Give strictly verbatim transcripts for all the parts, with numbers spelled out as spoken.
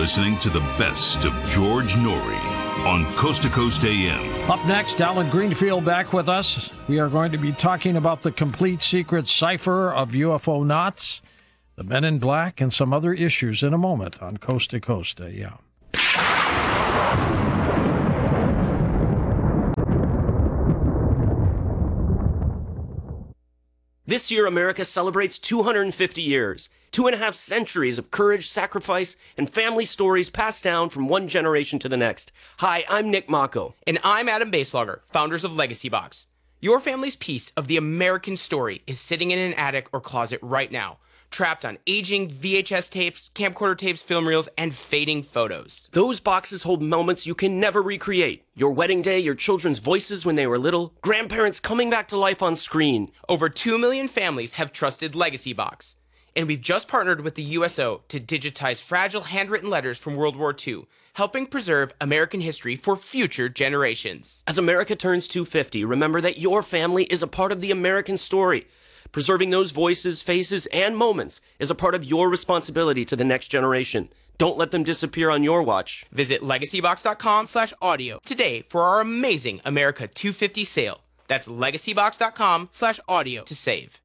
listening to the best of George Noory on Coast to Coast A M. Up next, Alan Greenfield back with us. We are going to be talking about the complete secret cipher of U F O knots, the Men in Black, and some other issues in a moment on Coast to Coast A M. This year, America celebrates two hundred fifty years, two and a half centuries of courage, sacrifice, and family stories passed down from one generation to the next. Hi, I'm Nick Mako. And I'm Adam Baselogger, founders of Legacy Box. Your family's piece of the American story is sitting in an attic or closet right now, trapped on aging V H S tapes, camcorder tapes, film reels, and fading photos. Those boxes hold moments you can never recreate. Your wedding day, your children's voices when they were little, grandparents coming back to life on screen. Over two million families have trusted Legacy Box. And we've just partnered with the U S O to digitize fragile handwritten letters from World War Two, helping preserve American history for future generations. As America turns two hundred fifty, remember that your family is a part of the American story. Preserving those voices, faces, and moments is a part of your responsibility to the next generation. Don't let them disappear on your watch. Visit legacybox.com slash audio today for our amazing America two fifty sale. That's legacybox.com slash audio to save.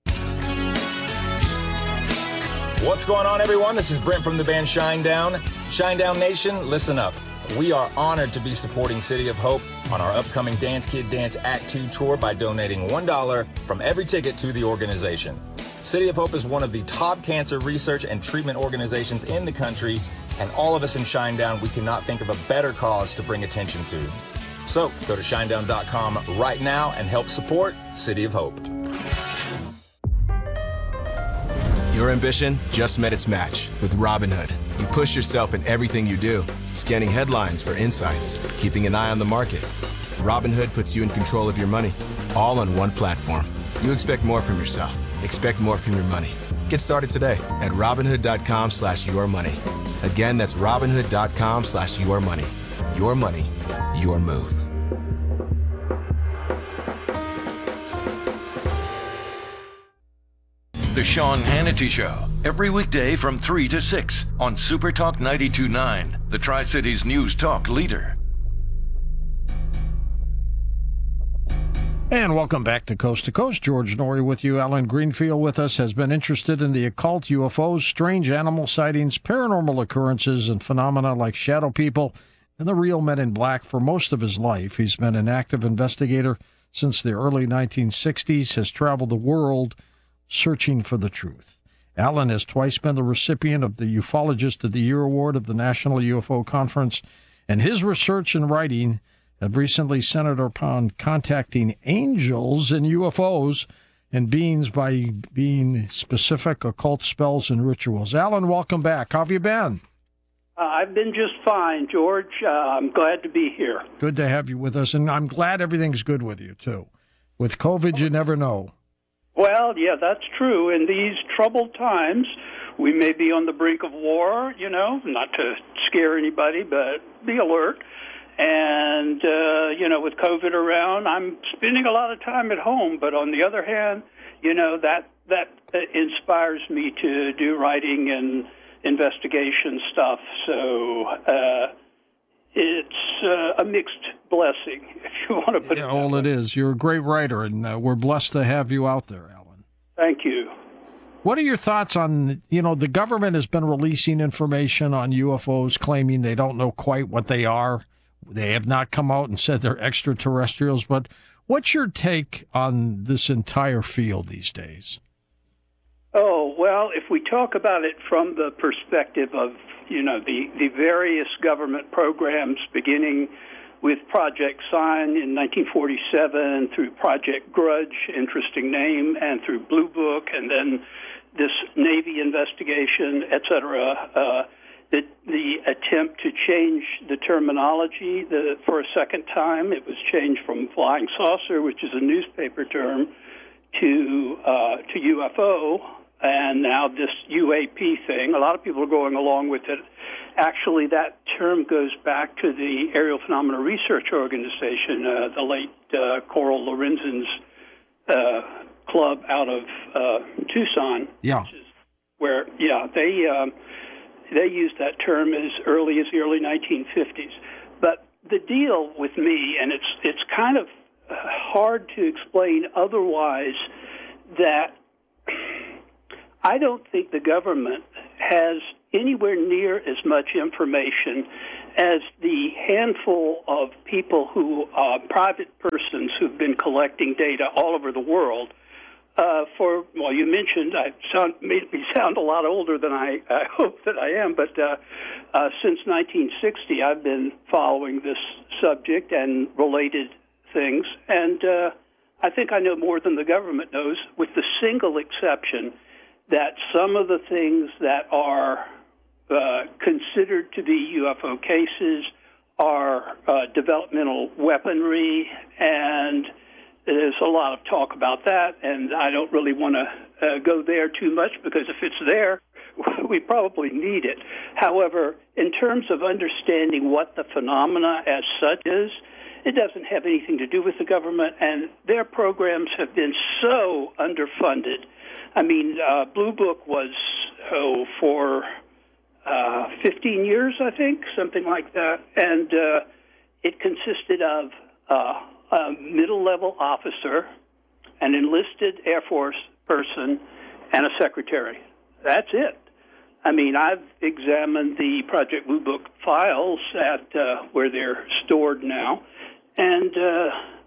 What's going on, everyone? This is Brent from the band Shinedown. Shinedown Nation, listen up. We are honored to be supporting City of Hope on our upcoming Dance Kid Dance Act two tour by donating one dollar from every ticket to the organization. City of Hope is one of the top cancer research and treatment organizations in the country, and all of us in Shinedown, we cannot think of a better cause to bring attention to. So go to shinedown dot com right now and help support City of Hope. Your ambition just met its match with Robinhood. You push yourself in everything you do, scanning headlines for insights, keeping an eye on the market. Robinhood puts you in control of your money, all on one platform. You expect more from yourself. Expect more from your money. Get started today at Robinhood.com slash your money. Again, that's Robinhood.com slash your money. Your money, your move. The Sean Hannity Show, every weekday from three to six on Super Talk ninety-two point nine, the Tri-Cities News Talk leader. And welcome back to Coast to Coast. George Noory with you. Alan Greenfield with us has been interested in the occult, U F Os, strange animal sightings, paranormal occurrences, and phenomena like shadow people and the real Men in Black for most of his life. He's been an active investigator since the early nineteen sixties, has traveled the world searching for the truth. Alan has twice been the recipient of the Ufologist of the Year Award of the National U F O Conference, and his research and writing have recently centered upon contacting angels and U F Os and beings by being specific occult spells and rituals. Alan, welcome back. How have you been? Uh, I've been just fine, George. Uh, I'm glad to be here. Good to have you with us, and I'm glad everything's good with you, too. With COVID, you never know. Well, yeah, that's true. In these troubled times, we may be on the brink of war, you know, not to scare anybody, but be alert. And, uh, you know, with COVID around, I'm spending a lot of time at home. But on the other hand, you know, that, that inspires me to do writing and investigation stuff. So uh, it's uh, a mixed blessing, if you want to put yeah, it that well, way. it is. You're a great writer, and uh, we're blessed to have you out there, Alan. Thank you. What are your thoughts on, you know, the government has been releasing information on U F Os, claiming they don't know quite what they are. They have not come out and said they're extraterrestrials, but what's your take on this entire field these days? Oh, well, if we talk about it from the perspective of, you know, the, the various government programs beginning with Project Sign in nineteen forty-seven through Project Grudge, interesting name, and through Blue Book, and then this Navy investigation, et cetera, uh, the, the attempt to change the terminology the, for a second time. It was changed from flying saucer, which is a newspaper term, to uh, to U F O, and now this U A P thing. A lot of people are going along with it. Actually, that term goes back to the Aerial Phenomena Research Organization, uh, the late uh, Coral Lorenzen's uh, club out of uh, Tucson. Yeah. Which is where, yeah, they, um, they used that term as early as the early nineteen fifties. But the deal with me, and it's it's kind of hard to explain otherwise, that I don't think the government has anywhere near as much information as the handful of people who, uh, private persons who've been collecting data all over the world. Uh, for, well, you mentioned, I sound, made me sound a lot older than I, I hope that I am, but uh, uh, since nineteen sixty, I've been following this subject and related things, and uh, I think I know more than the government knows, with the single exception that some of the things that are uh, considered to be U F O cases are uh, developmental weaponry, and there's a lot of talk about that, and I don't really want to uh, go there too much, because if it's there, we probably need it. However, in terms of understanding what the phenomena as such is, it doesn't have anything to do with the government, and their programs have been so underfunded. I mean, uh, Blue Book was, oh, for uh, fifteen years, I think, something like that, and uh, it consisted of uh, a middle-level officer, an enlisted Air Force person, and a secretary. That's it. I mean, I've examined the Project Blue Book files at uh, where they're stored now, and uh,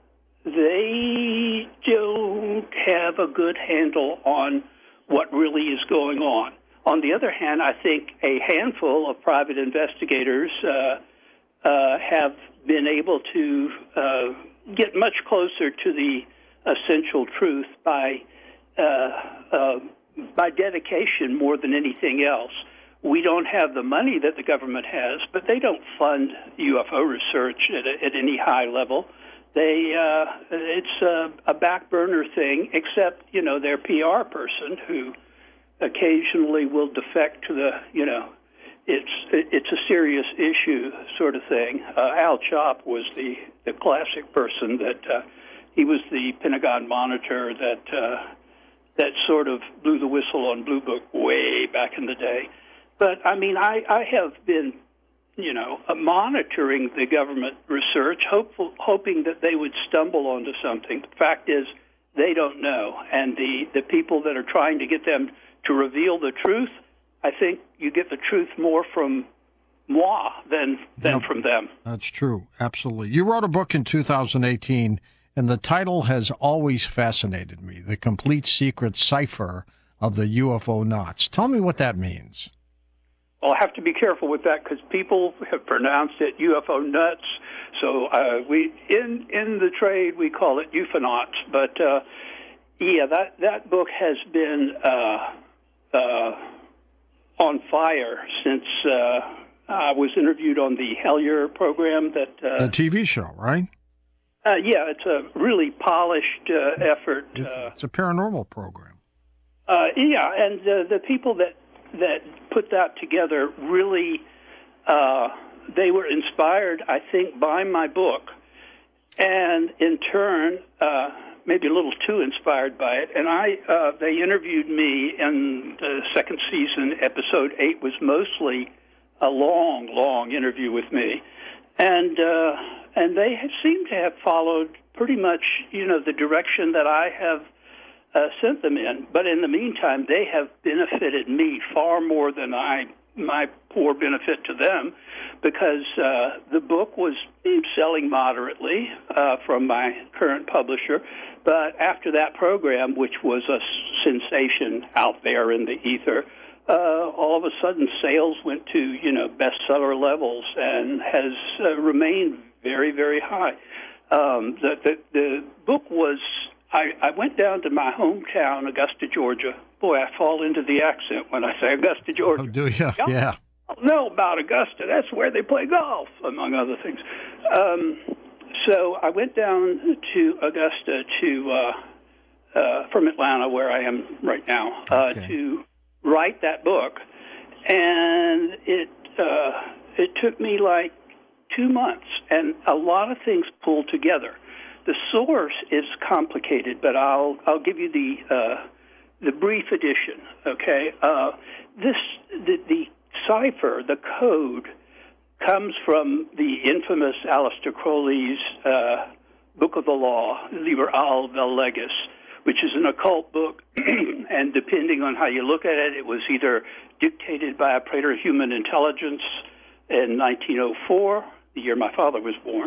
they don't have a good handle on what really is going on. On the other hand, I think a handful of private investigators uh, uh, have been able to uh, get much closer to the essential truth by uh, uh, by dedication more than anything else. We don't have the money that the government has, but they don't fund U F O research at, a, at any high level. They uh, it's a, a back burner thing, except, you know, their P R person who occasionally will defect to the, you know, it's it's a serious issue sort of thing. Uh, Al Chop was the, the classic person that uh, he was the Pentagon monitor that uh, that sort of blew the whistle on Blue Book way back in the day. But I mean, I, I have been, you know, uh, monitoring the government research, hopeful, hoping that they would stumble onto something. The fact is, they don't know, and the the people that are trying to get them to reveal the truth, I think you get the truth more from moi than than yep. from them. That's true. Absolutely. You wrote a book in two thousand eighteen, and the title has always fascinated me, The Complete Secret Cipher of the U F O Knots. Tell me what that means. Well, I have to be careful with that because people have pronounced it U F O nuts. So uh, we in in the trade we call it U F O Knots. But uh, yeah, that that book has been uh, uh, on fire since uh, I was interviewed on the Hellier program. That uh, the T V show, right? Uh, yeah, it's a really polished uh, effort. It's, uh, it's a paranormal program. Uh, yeah, and uh, the people that that put that together really, uh, they were inspired, I think, by my book, and in turn, uh, maybe a little too inspired by it. And I, uh, they interviewed me in the second season. Episode eight was mostly a long, long interview with me, and uh, and they have seemed to have followed pretty much, you know, the direction that I have Uh, sent them in. But in the meantime, they have benefited me far more than I my poor benefit to them, because uh, the book was selling moderately uh, from my current publisher. But after that program, which was a sensation out there in the ether, uh, all of a sudden sales went to, you know, bestseller levels and has uh, remained very, very high. Um, the, the, the book was... I, I went down to my hometown, Augusta, Georgia. Boy, I fall into the accent when I say Augusta, Georgia. Oh, do you? Y'all Yeah. know about Augusta. That's where they play golf, among other things. Um, so I went down to Augusta to uh, uh, from Atlanta, where I am right now, uh, okay. to write that book, and it uh, it took me like two months, and a lot of things pulled together. The source is complicated, but I'll I'll give you the uh, the brief edition. Okay, uh, this the, the cipher, the code, comes from the infamous Aleister Crowley's uh, Book of the Law, Liber al vel Legis, which is an occult book, and depending on how you look at it, it was either dictated by a praetor human intelligence in nineteen oh four, the year my father was born,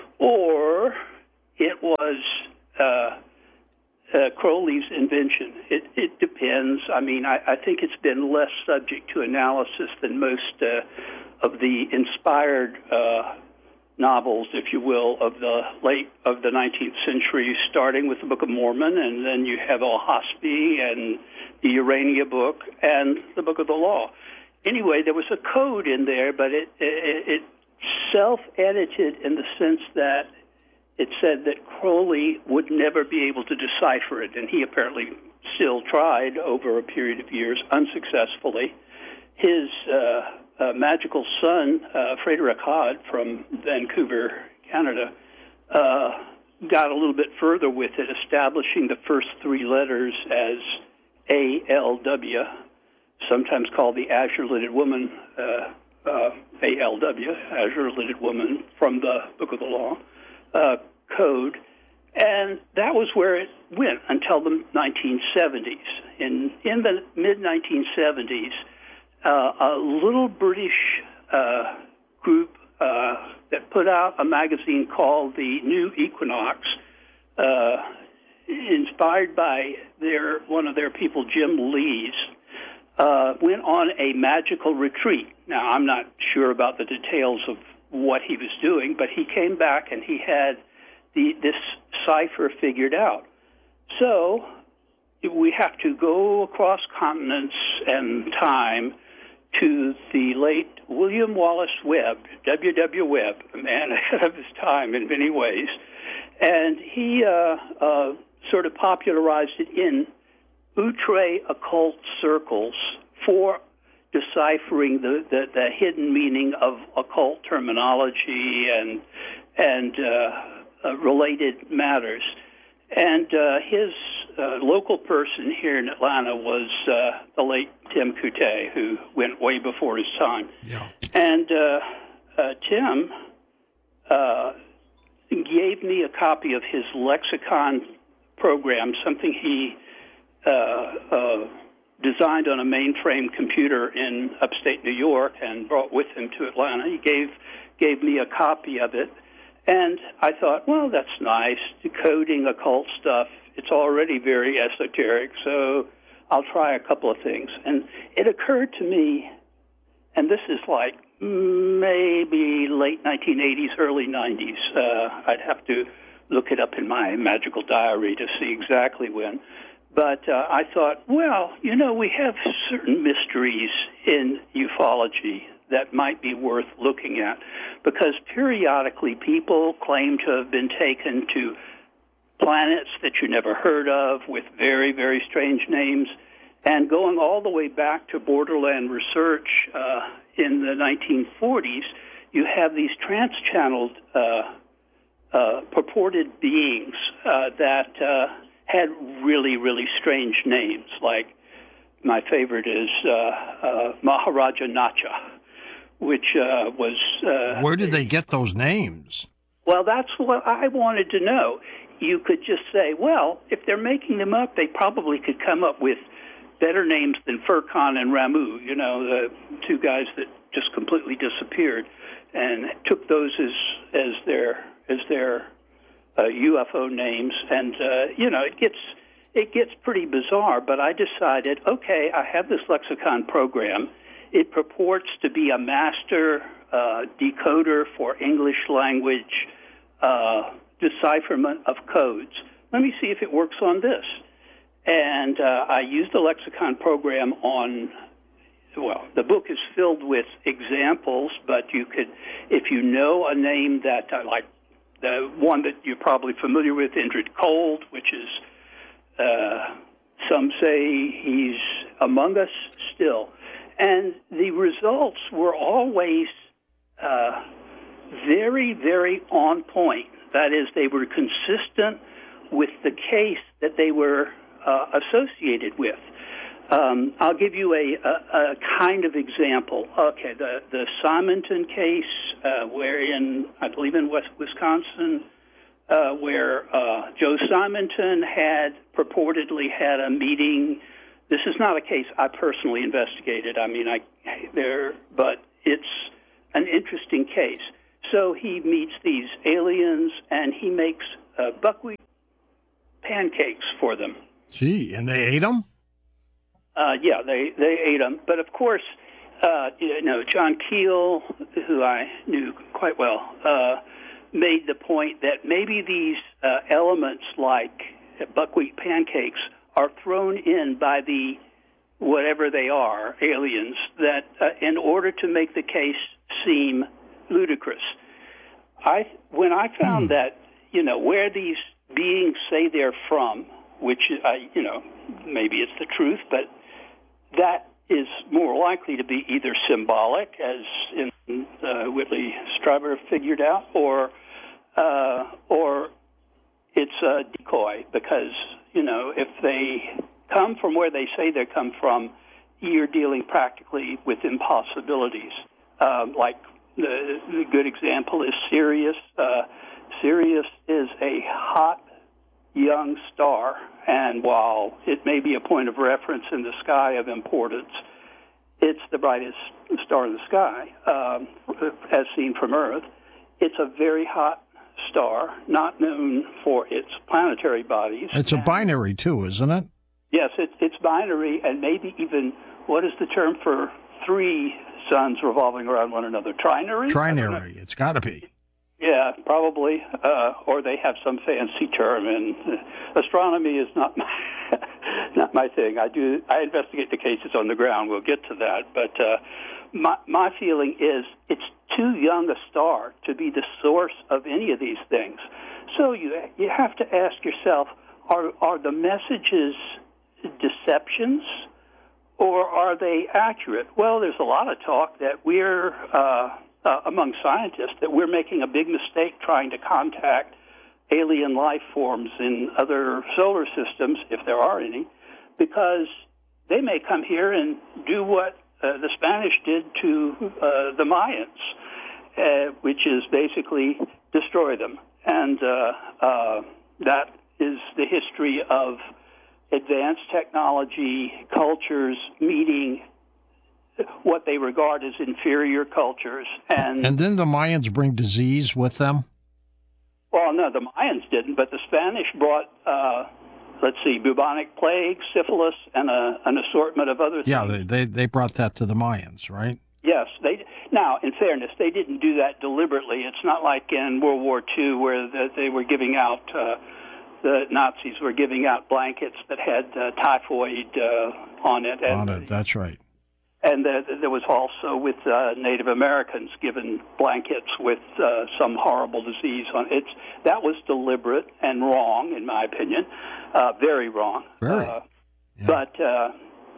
or it was uh, uh, Crowley's invention. It, it depends. I mean, I, I think it's been less subject to analysis than most uh, of the inspired uh, novels, if you will, of the late of the nineteenth century, starting with the Book of Mormon, and then you have El-Haspi and the Urania book and the Book of the Law. Anyway, there was a code in there, but it, it, it self-edited in the sense that it said that Crowley would never be able to decipher it, and he apparently still tried over a period of years unsuccessfully. His uh, uh, magical son, uh, Frederick Hod from Vancouver, Canada, uh, got a little bit further with it, establishing the first three letters as A L W, sometimes called the Azure-Lidded Woman, uh, uh, A L W, Azure-Lidded Woman, from the Book of the Law uh, code. And that was where it went until the nineteen seventies. In, in the mid nineteen seventies, uh, a little British uh, group uh, that put out a magazine called the New Equinox, uh, inspired by their one of their people, Jim Lees, uh, went on a magical retreat. Now, I'm not sure about the details of what he was doing, but he came back and he had the, this cipher figured out. So we have to go across continents and time to the late William Wallace Webb, W W Webb, a man ahead of his time in many ways. And he uh, uh, sort of popularized it in outre occult circles for deciphering the, the, the hidden meaning of occult terminology and and uh, uh, related matters. And uh, his uh, local person here in Atlanta was uh, the late Tim Couttet, who went way before his time. Yeah. And uh, uh, Tim uh, gave me a copy of his lexicon program, something he uh, uh, designed on a mainframe computer in upstate New York and brought with him to Atlanta. He gave gave me a copy of it, and I thought, well, that's nice, decoding occult stuff. It's already very esoteric, so I'll try a couple of things. And it occurred to me, and this is like maybe late nineteen eighties, early nineties. Uh, I'd have to look it up in my magical diary to see exactly when. But uh, I thought, well, you know, we have certain mysteries in ufology that might be worth looking at, because periodically people claim to have been taken to planets that you never heard of with very, very strange names. And going all the way back to Borderland Research uh, in the nineteen forties, you have these trans-channeled uh, uh, purported beings uh, that uh, had really, really strange names. Like my favorite is uh, uh, Maharaja Nacha, which uh, was... Uh, Where did they get those names? Well, that's what I wanted to know. You could just say, well, if they're making them up, they probably could come up with better names than Furkan and Ramu, you know, the two guys that just completely disappeared, and took those as as their as their uh, U F O names. And uh, you know, it gets it gets pretty bizarre. But I decided, okay, I have this lexicon program. It purports to be a master uh, decoder for English language uh, decipherment of codes. Let me see if it works on this. And uh, I used the lexicon program on, well, the book is filled with examples, but you could, if you know a name that, uh, like the one that you're probably familiar with, Indrid Cold, which is, uh, some say he's among us still. And the results were always uh, very, very on point. That is, they were consistent with the case that they were Uh, associated with. Um, I'll give you a, a, a kind of example. Okay, the, the Simonton case, uh, where in, I believe in West Wisconsin, uh, where uh, Joe Simonton had purportedly had a meeting. This is not a case I personally investigated. I mean, I there, but it's an interesting case. So he meets these aliens, and he makes uh, buckwheat pancakes for them. Gee, and they ate them? Uh, yeah, they, they ate them. But, of course, uh, you know, John Keel, who I knew quite well, uh, made the point that maybe these uh, elements like buckwheat pancakes are thrown in by the, whatever they are, aliens, that uh, in order to make the case seem ludicrous. I when I found hmm. that, you know, where these beings say they're from, which, I, you know, maybe it's the truth, but that is more likely to be either symbolic, as in uh, Whitley Strieber figured out, or uh, or it's a decoy, because, you know, if they come from where they say they come from, you're dealing practically with impossibilities. Um, like the, the good example is Sirius. Uh, Sirius is a hot young star, and while it may be a point of reference in the sky of importance, it's the brightest star in the sky, um, as seen from Earth. It's a very hot star, not known for its planetary bodies. It's a binary, too, isn't it? Yes, it, it's binary, and maybe even, what is the term for three suns revolving around one another? Trinary? Trinary, it's got to be. Yeah, probably, uh, or they have some fancy term. And uh, astronomy is not my, not my thing. I do I investigate the cases on the ground. We'll get to that, but uh, my my feeling is it's too young a star to be the source of any of these things. So you you have to ask yourself: Are are the messages deceptions, or are they accurate? Well, there's a lot of talk that we're uh, Uh, among scientists, that we're making a big mistake trying to contact alien life forms in other solar systems, if there are any, because they may come here and do what uh, the Spanish did to uh, the Mayans, uh, which is basically destroy them. And uh, uh, that is the history of advanced technology cultures meeting what they regard as inferior cultures. And and then the Mayans bring disease with them? Well, no, the Mayans didn't, but the Spanish brought, uh, let's see, bubonic plague, syphilis, and a, an assortment of other things. Yeah, they, they they brought that to the Mayans, right? Yes. They Now, in fairness, they didn't do that deliberately. It's not like in World War Two where the, they were giving out, uh, the Nazis were giving out blankets that had uh, typhoid uh, on it. And, on it, that's right. And there, there was also with uh, Native Americans given blankets with uh, some horrible disease on it. It's, that was deliberate and wrong, in my opinion, uh, very wrong. Very. Uh, yeah. But uh,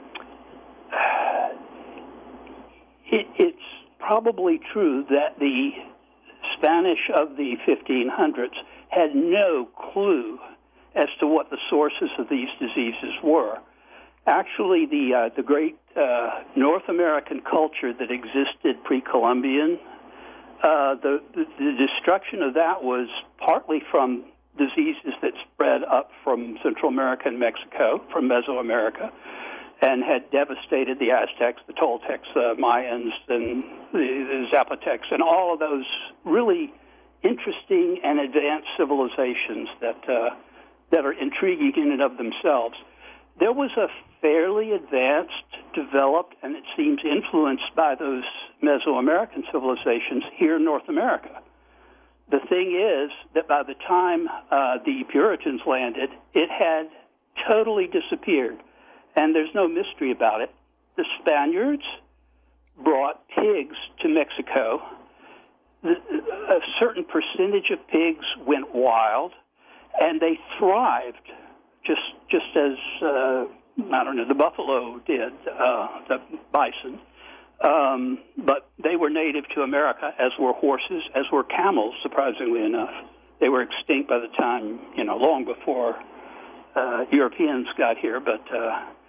it, it's probably true that the Spanish of the fifteen hundreds had no clue as to what the sources of these diseases were. Actually, the uh, the great uh, North American culture that existed pre-Columbian, uh, the, the the destruction of that was partly from diseases that spread up from Central America and Mexico, from Mesoamerica, and had devastated the Aztecs, the Toltecs, the Mayans, and the, the Zapotecs, and all of those really interesting and advanced civilizations that uh, that are intriguing in and of themselves. There was a fairly advanced, developed, and it seems influenced by those Mesoamerican civilizations here in North America. The thing is that by the time uh, the Puritans landed, it had totally disappeared, and there's no mystery about it. The Spaniards brought pigs to Mexico. The, a certain percentage of pigs went wild, and they thrived just just as, uh, I don't know, the buffalo did, uh, the bison. Um, but they were native to America, as were horses, as were camels, surprisingly enough. They were extinct by the time, you know, long before uh, Europeans got here, but uh,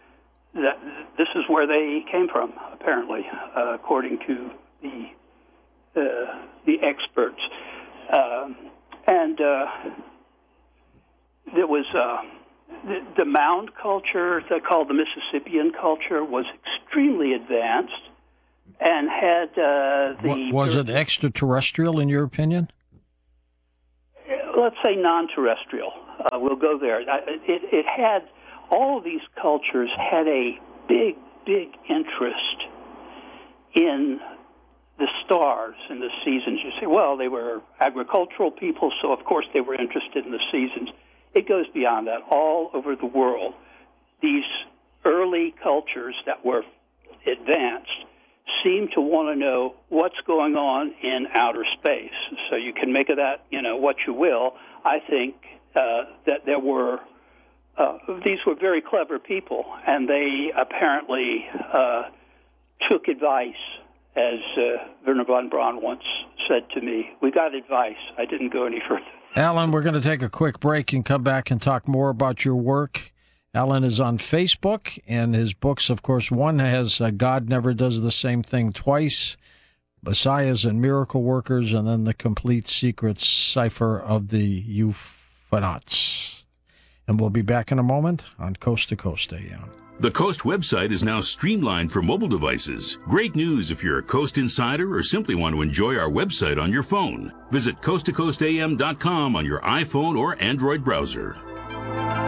that this is where they came from, apparently, uh, according to the uh, the experts. Uh, and uh, there was uh, the, the mound culture, they called the Mississippian culture, was extremely advanced and had uh, the... Was it extraterrestrial, in your opinion? Let's say non-terrestrial. Uh, we'll go there. It, it had, all of these cultures had a big, big interest in the stars and the seasons. You say, well, they were agricultural people, so of course they were interested in the seasons. It goes beyond that. All over the world, these early cultures that were advanced seem to want to know what's going on in outer space. So you can make of that, you know, what you will. I think uh, that there were, uh, these were very clever people, and they apparently uh, took advice, as uh, Wernher von Braun once said to me. We got advice. I didn't go any further. Alan, we're going to take a quick break and come back and talk more about your work. Alan is on Facebook, and his books, of course, one has uh, God Never Does the Same Thing Twice, Messiahs and Miracle Workers, and then The Complete Secret Cipher of the Euphonauts. And we'll be back in a moment on Coast to Coast A M. The Coast website is now streamlined for mobile devices. Great news if you're a Coast insider or simply want to enjoy our website on your phone. Visit coast to coast a m dot com on your iPhone or Android browser.